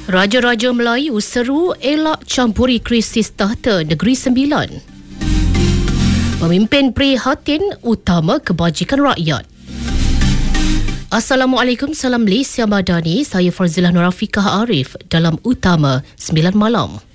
Raja-raja Melayu seru elak campuri krisis tahta Negeri Sembilan. Pemimpin prihatin utama kebajikan rakyat. Assalamualaikum, salam Malaysia Madani. Saya Farzilah Nurafikah Arif dalam Utama 9 Malam.